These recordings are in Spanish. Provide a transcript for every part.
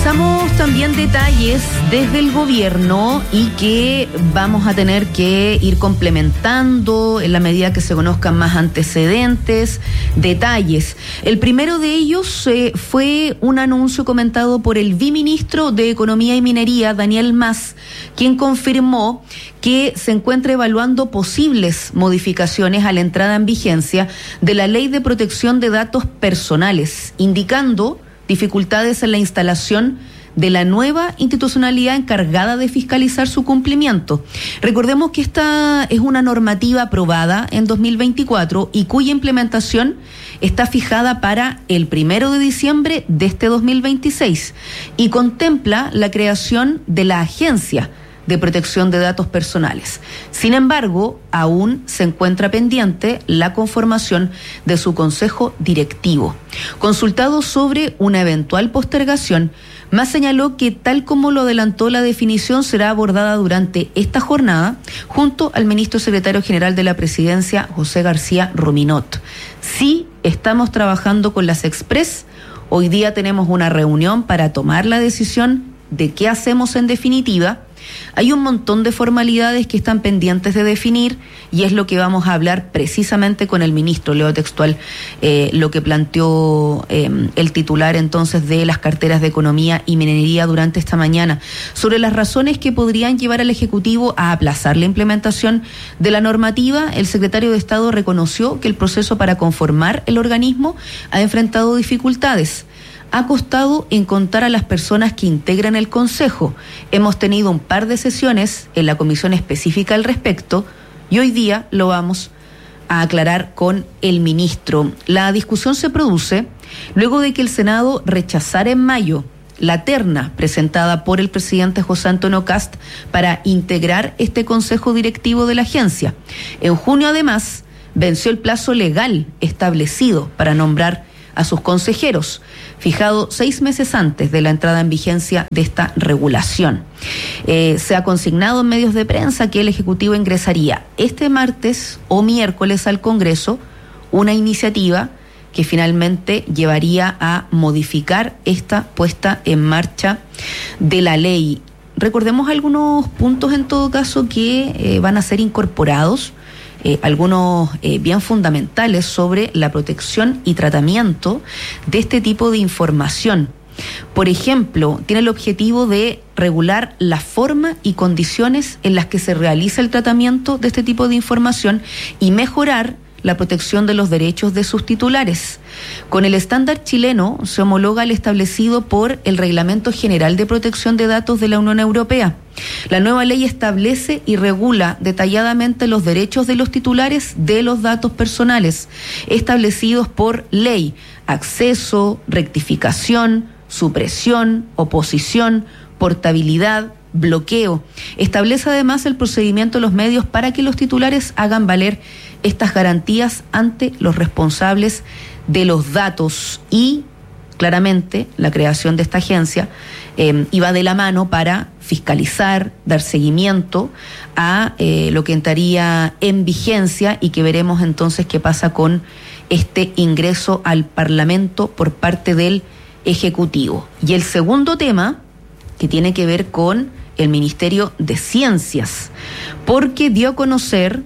Actualizamos también detalles desde el gobierno y que vamos a tener que ir complementando en la medida que se conozcan más antecedentes, detalles. El primero de ellos fue un anuncio comentado por el viceministro de Economía y Minería, Daniel Mas, quien confirmó que se encuentra evaluando posibles modificaciones a la entrada en vigencia de la Ley de Protección de Datos Personales, indicando dificultades en la instalación de la nueva institucionalidad encargada de fiscalizar su cumplimiento. Recordemos que esta es una normativa aprobada en 2024 y cuya implementación está fijada para el 1 de diciembre de este 2026 y contempla la creación de la Agencia de Protección de Datos Personales. Sin embargo, aún se encuentra pendiente la conformación de su consejo directivo. Consultado sobre una eventual postergación, Mas señaló que tal como lo adelantó la definición será abordada durante esta jornada junto al ministro secretario general de la Presidencia, José García Rominot. Sí, estamos trabajando con las Express. Hoy día tenemos una reunión para tomar la decisión de qué hacemos en definitiva. Hay un montón de formalidades que están pendientes de definir y es lo que vamos a hablar precisamente con el ministro. Leo textual lo que planteó el titular entonces de las carteras de Economía y Minería durante esta mañana sobre las razones que podrían llevar al Ejecutivo a aplazar la implementación de la normativa. El secretario de Estado reconoció que el proceso para conformar el organismo ha enfrentado dificultades. Ha costado encontrar a las personas que integran el Consejo. Hemos tenido un par de sesiones en la comisión específica al respecto y hoy día lo vamos a aclarar con el ministro. La discusión se produce luego de que el Senado rechazara en mayo la terna presentada por el presidente José Antonio Kast para integrar este consejo directivo de la agencia. En junio, además, venció el plazo legal establecido para nombrar a sus consejeros, fijado 6 meses antes de la entrada en vigencia de esta regulación. Se ha consignado en medios de prensa que el Ejecutivo ingresaría este martes o miércoles al Congreso una iniciativa que finalmente llevaría a modificar esta puesta en marcha de la ley. Recordemos algunos puntos en todo caso que van a ser incorporados. Algunos bien fundamentales sobre la protección y tratamiento de este tipo de información. Por ejemplo, tiene el objetivo de regular la forma y condiciones en las que se realiza el tratamiento de este tipo de información y mejorar la protección de los derechos de sus titulares. Con el estándar chileno se homologa el establecido por el Reglamento General de Protección de Datos de la Unión Europea. La nueva ley establece y regula detalladamente los derechos de los titulares de los datos personales, establecidos por ley: acceso, rectificación, supresión, oposición, portabilidad, bloqueo. Establece además el procedimiento de los medios para que los titulares hagan valer estas garantías ante los responsables de los datos y claramente la creación de esta agencia iba de la mano para fiscalizar, dar seguimiento a lo que entraría en vigencia y que veremos entonces qué pasa con este ingreso al Parlamento por parte del Ejecutivo. Y el segundo tema que tiene que ver con el Ministerio de Ciencias, porque dio a conocer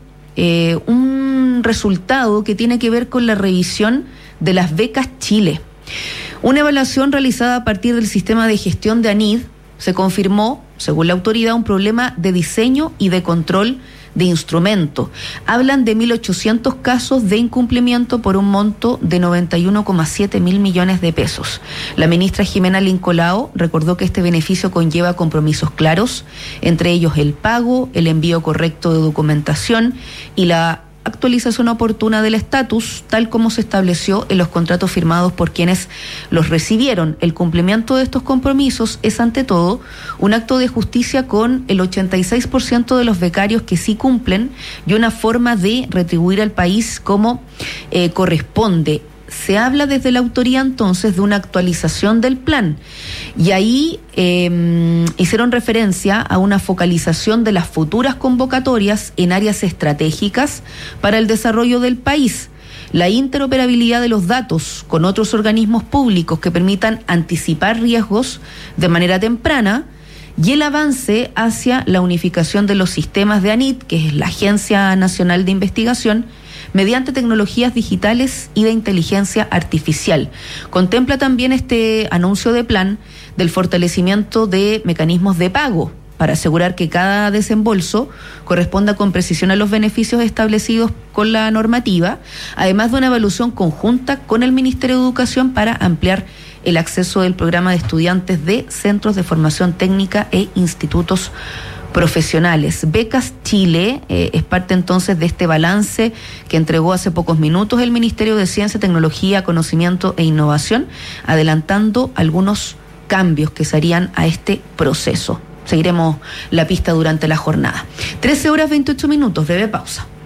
un resultado que tiene que ver con la revisión de las becas Chile. Una evaluación realizada a partir del sistema de gestión de ANID se confirmó, según la autoridad, un problema de diseño y de control de instrumento. Hablan de 1.800 casos de incumplimiento por un monto de 91,7 mil millones de pesos. La ministra Jimena Lincolao recordó que este beneficio conlleva compromisos claros, entre ellos el pago, el envío correcto de documentación y la actualización oportuna del estatus, tal como se estableció en los contratos firmados por quienes los recibieron. El cumplimiento de estos compromisos es, ante todo, un acto de justicia con el 86% de los becarios que sí cumplen y una forma de retribuir al país como corresponde. Se habla desde la autoría entonces de una actualización del plan y ahí hicieron referencia a una focalización de las futuras convocatorias en áreas estratégicas para el desarrollo del país. la interoperabilidad de los datos con otros organismos públicos que permitan anticipar riesgos de manera temprana y el avance hacia la unificación de los sistemas de ANIT, que es la Agencia Nacional de Investigación, mediante tecnologías digitales y de inteligencia artificial. Contempla también este anuncio de plan del fortalecimiento de mecanismos de pago para asegurar que cada desembolso corresponda con precisión a los beneficios establecidos con la normativa, además de una evaluación conjunta con el Ministerio de Educación para ampliar el acceso del programa de estudiantes de centros de formación técnica e institutos profesionales. Becas Chile es parte entonces de este balance que entregó hace pocos minutos el Ministerio de Ciencia, Tecnología, Conocimiento e Innovación, adelantando algunos cambios que se harían a este proceso. Seguiremos la pista durante la jornada. 13 horas 28 minutos, breve pausa.